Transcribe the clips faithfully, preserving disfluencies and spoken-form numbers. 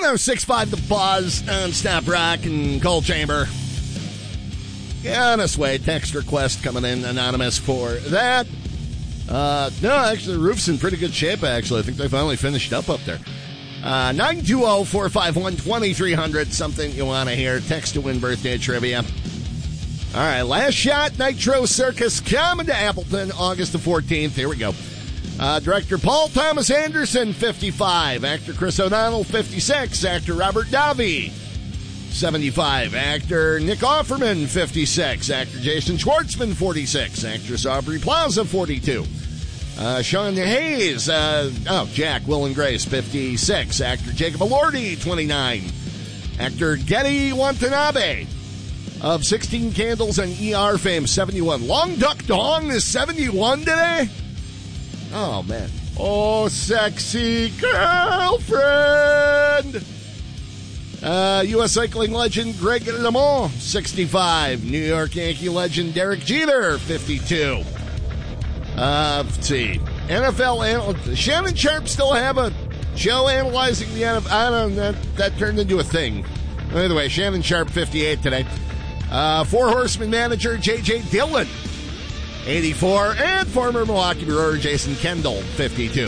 one oh six point five The Buzz, non-stop rock and cold chamber. Yeah, this way, text request coming in, anonymous for that. Uh, no, actually, the roof's in pretty good shape, actually. I think they finally finished up up there. Uh, nine two zero, four five one, two three zero zero, something you want to hear. Text to win birthday trivia. All right, last shot, Nitro Circus coming to Appleton, August the fourteenth. Here we go. Uh, director Paul Thomas Anderson, fifty-five. Actor Chris O'Donnell, fifty-six. Actor Robert Davi, seventy-five. Actor Nick Offerman, fifty-six. Actor Jason Schwartzman, forty-six. Actress Aubrey Plaza, forty-two. Uh, Sean Hayes, uh, oh, Jack, Will and Grace, fifty-six. Actor Jacob Elordi, twenty-nine. Actor Getty Watanabe of sixteen Candles and E R fame, seventy-one. Long Duck Dong is seventy-one today? Oh, man. Oh, sexy girlfriend. Uh, U S cycling legend Greg LeMond, sixty-five. New York Yankee legend Derek Jeter, fifty-two. Uh, let's see. N F L analyst. Shannon Sharp still have a show analyzing the N F L. I don't know. That, that turned into a thing. Either way, Shannon Sharp, fifty-eight today. Uh, Four Horsemen manager J J Dillon, eighty-four. And former Milwaukee Brewer Jason Kendall, fifty-two.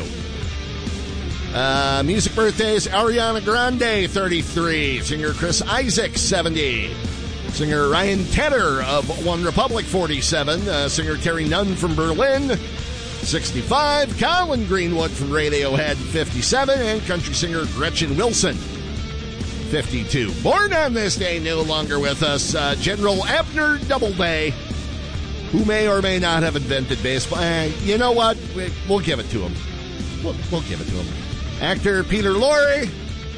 Uh, music birthdays, Ariana Grande, thirty-three. Singer Chris Isaac, seventy. Singer Ryan Tedder of One Republic, forty-seven. Uh, singer Terry Nunn from Berlin, sixty-five. Colin Greenwood from Radiohead, fifty-seven. And country singer Gretchen Wilson, fifty-two. Born on this day, no longer with us, uh, General Abner Doubleday, who may or may not have invented baseball. Uh, you know what? We, we'll give it to him. We'll, we'll give it to him. Actor Peter Lorre.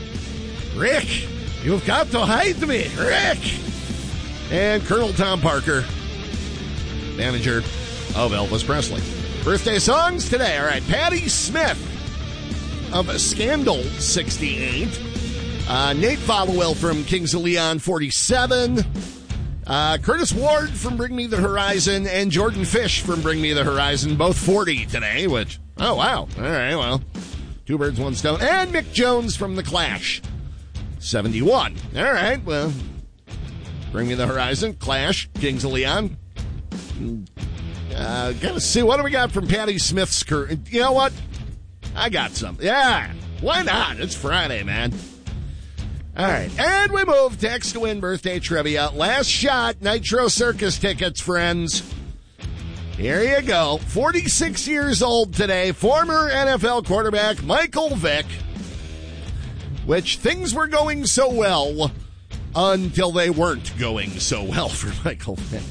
Rick, you've got to hide me, Rick. And Colonel Tom Parker, manager of Elvis Presley. Birthday songs today. All right, Patti Smith of Scandal, sixty-eight. Uh, Nate Followell from Kings of Leon, forty-seven. Uh, Curtis Ward from Bring Me the Horizon and Jordan Fish from Bring Me the Horizon, both forty today, which, oh, wow. All right, well, two birds, one stone. And Mick Jones from The Clash, seventy-one. All right, well, Bring Me the Horizon, Clash, Kings of Leon. Uh, gotta see, what do we got from Patti Smith's career? You know what? I got some. Yeah, why not? It's Friday, man. All right, and we move. Text to win birthday trivia. Last shot, Nitro Circus tickets, friends. Here you go. forty-six years old today, former N F L quarterback Michael Vick, which things were going so well until they weren't going so well for Michael Vick.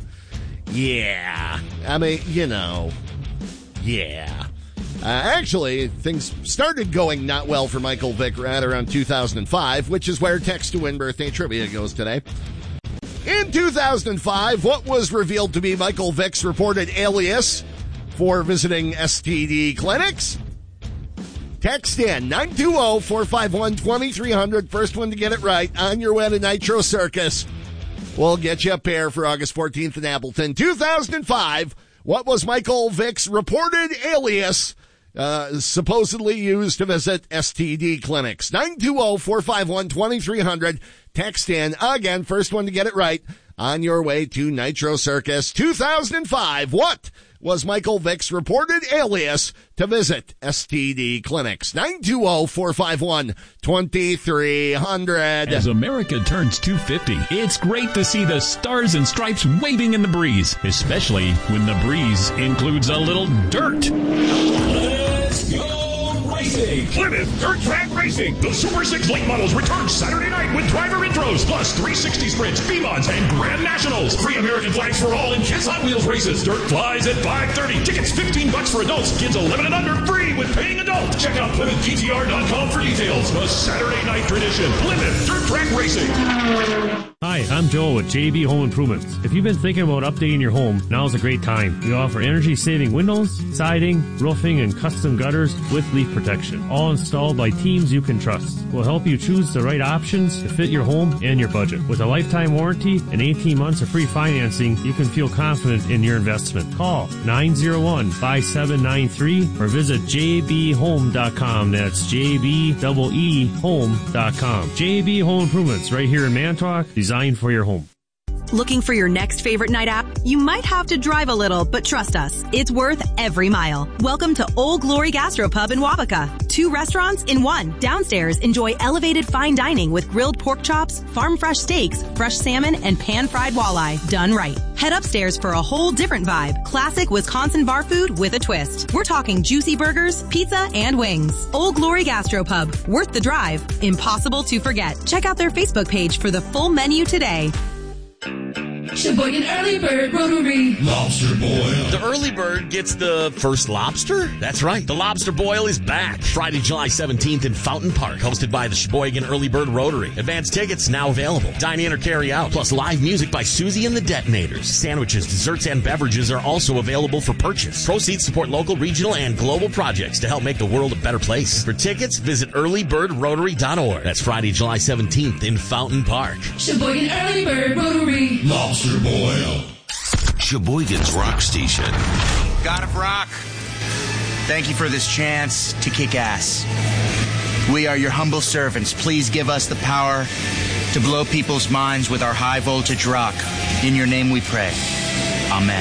Yeah, I mean, you know, yeah. Uh, actually, things started going not well for Michael Vick right around two thousand five, which is where Text to Win birthday trivia goes today. In two thousand five, what was revealed to be Michael Vick's reported alias for visiting S T D clinics? Text in nine two zero, four five one, two three zero zero. First one to get it right on your way to Nitro Circus. We'll get you a pair for August fourteenth in Appleton. two thousand five, what was Michael Vick's reported alias uh, supposedly used to visit S T D clinics? nine two zero, four five one, two three zero zero. Text in. Again, first one to get it right on your way to Nitro Circus. two thousand five, what was Michael Vick's reported alias to visit S T D clinics? nine two zero, four five one, two three zero zero. As America turns two fifty, it's great to see the stars and stripes waving in the breeze, especially when the breeze includes a little dirt. Let's go racing! Plymouth Dirt Track Racing. The Super six late models return Saturday night with driver intros, plus three sixty sprints, V-Mods, and Grand Nationals. Free American flags for all and Kids Hot Wheels races. Dirt flies at five thirty. Tickets fifteen bucks for adults. Kids eleven and under free with paying adult. Check out Plymouth G T R dot com for details. The Saturday night tradition. Plymouth Dirt Track Racing. Hi, I'm Joe with J B Home Improvements. If you've been thinking about updating your home, now's a great time. We offer energy-saving windows, siding, roofing, and custom gutters with leak protection. selection, all installed by teams you can trust. We'll help you choose the right options to fit your home and your budget. With a lifetime warranty and eighteen months of free financing, you can feel confident in your investment. Call nine oh one, five seven nine three or visit j b home dot com. That's J B E E home dot com. J B Home Improvements right here in Manitowoc, designed for your home. Looking for your next favorite night out? You might have to drive a little, but trust us, it's worth every mile. Welcome to Old Glory Gastropub in Wabaka. Two restaurants in one. Downstairs, enjoy elevated fine dining with grilled pork chops, farm fresh steaks, fresh salmon, and pan-fried walleye. Done right. Head upstairs for a whole different vibe. Classic Wisconsin bar food with a twist. We're talking juicy burgers, pizza, and wings. Old Glory Gastropub. Worth the drive. Impossible to forget. Check out their Facebook page for the full menu today. Sheboygan Early Bird Rotary. Lobster boil. The Early Bird gets the first lobster? That's right. The Lobster Boil is back. Friday, July seventeenth in Fountain Park. Hosted by the Sheboygan Early Bird Rotary. Advanced tickets now available. Dine in or carry out. Plus live music by Susie and the Detonators. Sandwiches, desserts, and beverages are also available for purchase. Proceeds support local, regional, and global projects to help make the world a better place. For tickets, visit early bird rotary dot org. That's Friday, July seventeenth in Fountain Park. Sheboygan Early Bird Rotary. Lobster boil. Sheboygan's Rock Station. God of Rock, thank you for this chance to kick ass. We are your humble servants. Please give us the power to blow people's minds with our high voltage rock. In your name we pray. Amen.